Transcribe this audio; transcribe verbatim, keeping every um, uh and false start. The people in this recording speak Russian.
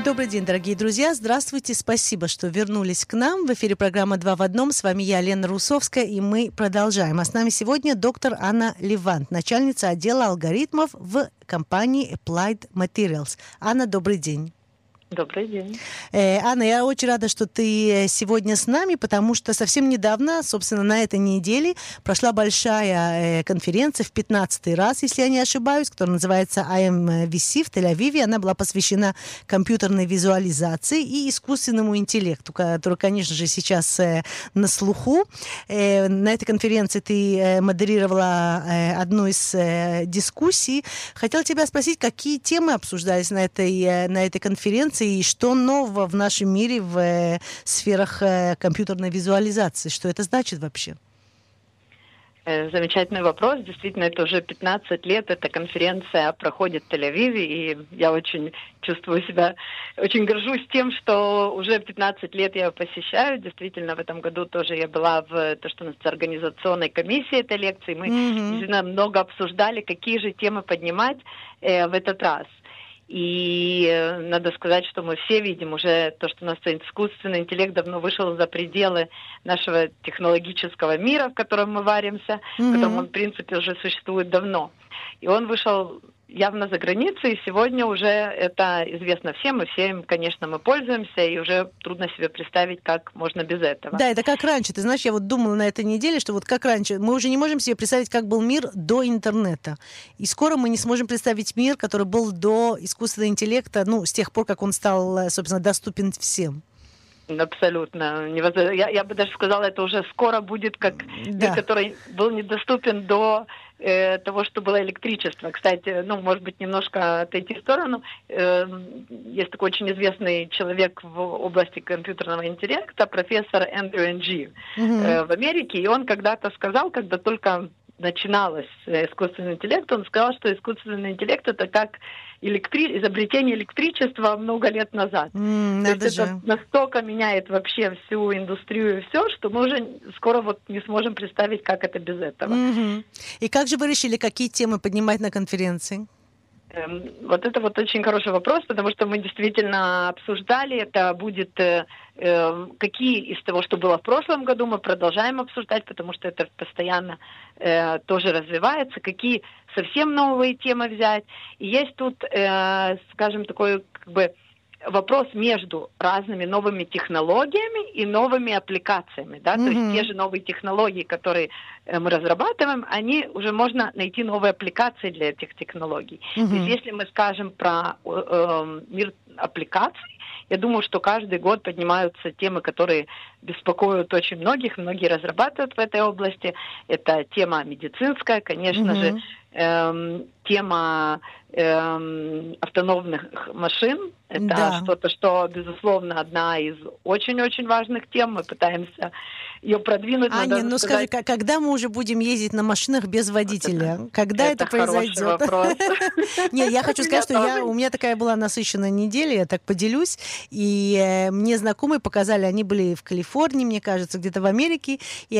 Добрый день, дорогие друзья. Здравствуйте. Спасибо, что вернулись к нам. В эфире программа «Два в одном». С вами я, Лена Русовская, и мы продолжаем. А с нами сегодня доктор Анна Левант, начальница отдела алгоритмов в компании Applied Materials. Анна, добрый день. Добрый день. Э, Анна, я очень рада, что ты сегодня с нами, потому что совсем недавно, собственно, на этой неделе прошла большая э, конференция в пятнадцатый раз, если я не ошибаюсь, которая называется ай эм ви си в Тель-Авиве. Она была посвящена компьютерной визуализации и искусственному интеллекту, который, конечно же, сейчас э, на слуху. Э, на этой конференции ты э, модерировала э, одну из э, дискуссий. Хотела тебя спросить, какие темы обсуждались на этой, э, на этой конференции, и что нового в нашем мире в э, сферах э, компьютерной визуализации? Что это значит вообще? Замечательный вопрос. Действительно, это уже пятнадцать лет. Эта конференция проходит в Тель-Авиве, и я очень чувствую себя, очень горжусь тем, что уже пятнадцать лет я ее посещаю. Действительно, в этом году тоже я была в то, что называется, организационной комиссии этой лекции. Мы mm-hmm. действительно много обсуждали, какие же темы поднимать э, в этот раз. И э, надо сказать, что мы все видим уже то, что у нас искусственный интеллект давно вышел за пределы нашего технологического мира, в котором мы варимся, mm-hmm. в котором он, в принципе, уже существует давно. И он вышел явно за границей, и сегодня уже это известно всем, и всем, конечно, мы пользуемся, и уже трудно себе представить, как можно без этого. Да, это как раньше. Ты знаешь, я вот думала на этой неделе, что вот как раньше, мы уже не можем себе представить, как был мир до интернета. И скоро мы не сможем представить мир, который был до искусственного интеллекта, ну, с тех пор, как он стал, собственно, доступен всем. Абсолютно. Я, я бы даже сказала, это уже скоро будет как да. мир, который был недоступен до э, того, что было электричество. Кстати, ну, может быть, немножко отойти в сторону. Э, есть такой очень известный человек в области компьютерного интеллекта, профессор Эндрю Энджи mm-hmm. э, в Америке, и он когда-то сказал, когда только начиналось искусственный интеллект, он сказал, что искусственный интеллект — это как электри... изобретение электричества много лет назад. Mm, То есть это же. настолько меняет вообще всю индустрию и все, что мы уже скоро вот не сможем представить, как это без этого. Mm-hmm. И как же вы решили, какие темы поднимать на конференции? Вот это вот очень хороший вопрос, потому что мы действительно обсуждали, это будет, э, э, какие из того, что было в прошлом году, мы продолжаем обсуждать, потому что это постоянно э, тоже развивается, какие совсем новые темы взять. И есть тут, э, скажем, такой как бы вопрос между разными новыми технологиями и новыми аппликациями, да, mm-hmm. то есть те же новые технологии, которые э, мы разрабатываем, они уже можно найти новые аппликации для этих технологий. Mm-hmm. То есть если мы скажем про э, э, мир аппликаций, я думаю, что каждый год поднимаются темы, которые беспокоят очень многих, многие разрабатывают в этой области. Это тема медицинская, конечно mm-hmm. же, эм, тема эм, автономных машин. Это да. что-то, что, безусловно, одна из очень-очень важных тем. Мы пытаемся ее продвинуть. Аня, ну сказать... скажи, когда мы уже будем ездить на машинах без водителя? Вот это, когда это, это произойдет? Нет, я хочу сказать, что у меня такая была насыщенная неделя, я так поделюсь. И мне знакомые показали, они были в Калифорнии, мне кажется, где-то в Америке.